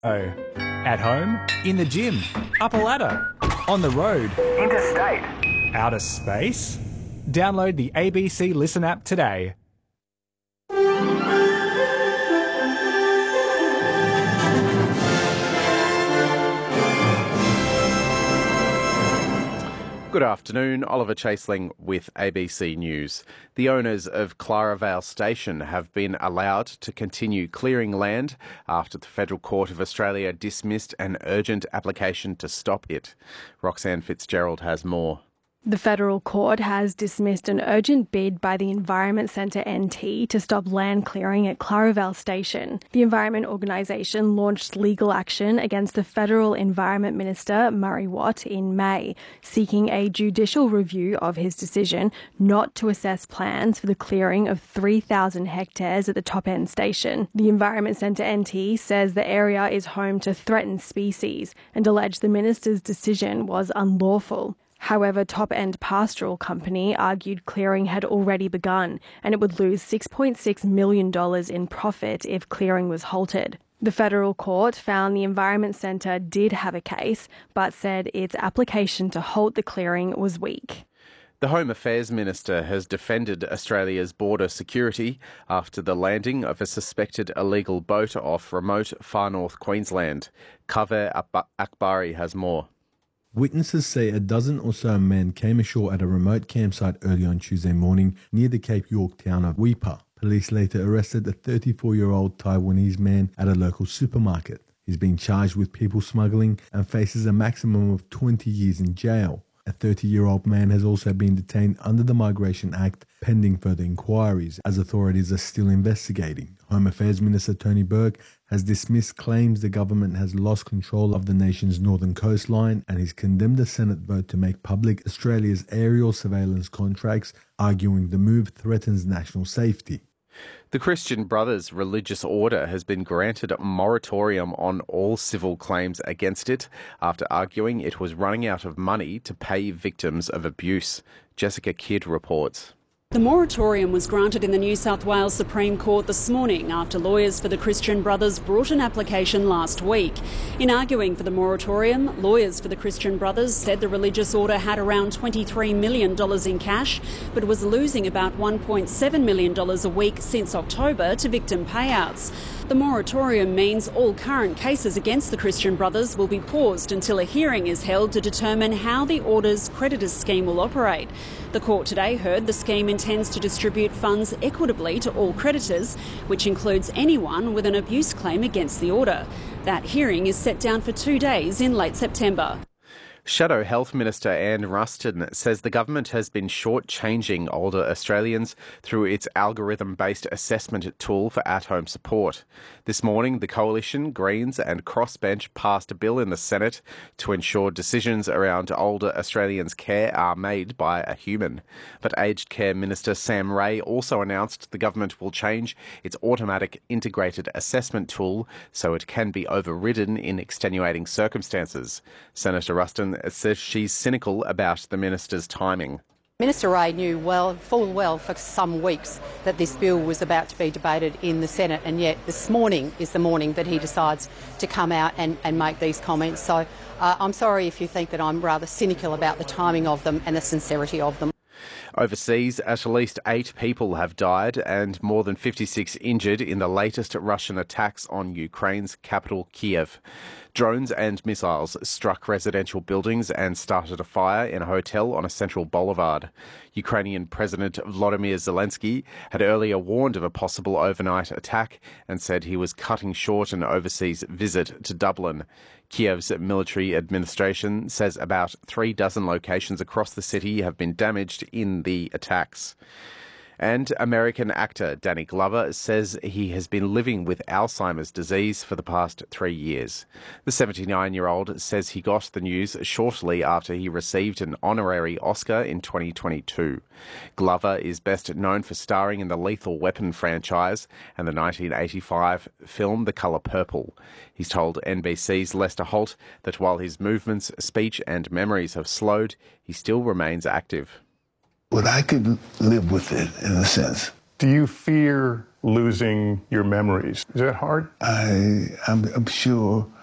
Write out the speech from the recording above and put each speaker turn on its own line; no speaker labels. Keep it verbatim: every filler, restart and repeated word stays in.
Oh, at home, in the gym, up a ladder, on the road,
interstate,
outer space? Download the A B C Listen app today.
Good afternoon, Oliver Chaseling with A B C News. The owners of Claravale Station have been allowed to continue clearing land after the Federal Court of Australia dismissed an urgent application to stop it. Roxanne Fitzgerald has more.
The Federal Court has dismissed an urgent bid by the Environment Centre N T to stop land clearing at Claravale Station. The Environment Organisation launched legal action against the Federal Environment Minister, Murray Watt, in May, seeking a judicial review of his decision not to assess plans for the clearing of three thousand hectares at the Top End Station. The Environment Centre N T says the area is home to threatened species and alleged the minister's decision was unlawful. However, Top End Pastoral Company argued clearing had already begun and it would lose six point six million dollars in profit if clearing was halted. The federal court found the Environment Centre did have a case, but said its application to halt the clearing was weak.
The Home Affairs Minister has defended Australia's border security after the landing of a suspected illegal boat off remote far north Queensland. Kaveh Akbari has more.
Witnesses say a dozen or so men came ashore at a remote campsite early on Tuesday morning near the Cape York town of Weipa. Police later arrested a thirty-four-year-old Taiwanese man at a local supermarket. He's been charged with people smuggling and faces a maximum of twenty years in jail. A thirty-year-old man has also been detained under the Migration Act pending further inquiries, as authorities are still investigating. Home Affairs Minister Tony Burke has dismissed claims the government has lost control of the nation's northern coastline, and he's condemned a Senate vote to make public Australia's aerial surveillance contracts, arguing the move threatens national safety.
The Christian Brothers religious order has been granted a moratorium on all civil claims against it after arguing it was running out of money to pay victims of abuse. Jessica Kidd reports.
The moratorium was granted in the New South Wales Supreme Court this morning after lawyers for the Christian Brothers brought an application last week. In arguing for the moratorium, lawyers for the Christian Brothers said the religious order had around twenty-three million dollars in cash, but was losing about one point seven million dollars a week since October to victim payouts. The moratorium means all current cases against the Christian Brothers will be paused until a hearing is held to determine how the order's creditors scheme will operate. The court today heard the scheme intends to distribute funds equitably to all creditors, which includes anyone with an abuse claim against the order. That hearing is set down for two days in late September.
Shadow Health Minister Anne Ruston says the government has been shortchanging older Australians through its algorithm-based assessment tool for at-home support. This morning, the Coalition, Greens and Crossbench passed a bill in the Senate to ensure decisions around older Australians' care are made by a human. But Aged Care Minister Sam Ray also announced the government will change its automatic integrated assessment tool so it can be overridden in extenuating circumstances. Senator Ruston says she's cynical about the minister's timing.
Minister Ray knew well, full well for some weeks that this bill was about to be debated in the Senate, and yet this morning is the morning that he decides to come out and, and make these comments. So uh, I'm sorry if you think that I'm rather cynical about the timing of them and the sincerity of them.
Overseas, at least eight people have died and more than fifty-six injured in the latest Russian attacks on Ukraine's capital, Kiev. Drones and missiles struck residential buildings and started a fire in a hotel on a central boulevard. Ukrainian President Volodymyr Zelensky had earlier warned of a possible overnight attack and said he was cutting short an overseas visit to Dublin. Kiev's military administration says about three dozen locations across the city have been damaged in the attacks. And American actor Danny Glover says he has been living with Alzheimer's disease for the past three years. The seventy-nine-year-old says he got the news shortly after he received an honorary Oscar in twenty twenty-two. Glover is best known for starring in the Lethal Weapon franchise and the nineteen eighty-five film The Colour Purple. He's told N B C's Lester Holt that while his movements, speech and memories have slowed, he still remains active.
But I could live with it in a sense.
Do you fear
losing your memories. Is that hard?
I, I'm, I'm sure